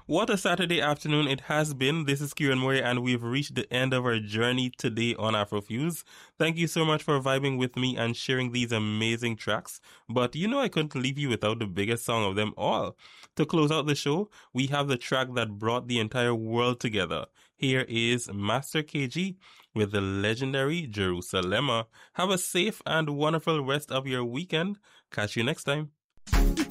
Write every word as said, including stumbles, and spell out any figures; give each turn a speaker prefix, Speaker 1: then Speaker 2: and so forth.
Speaker 1: What a Saturday afternoon it has been. This is Kieran Murray, and we've reached the end of our journey today on Afrofuse. Thank you so much for vibing with me and sharing these amazing tracks. But you know I couldn't leave you without the biggest song of them all. To close out the show, we have the track that brought the entire world together. Here is Master K G with the legendary Jerusalema. Have a safe and wonderful rest of your weekend. Catch you next time.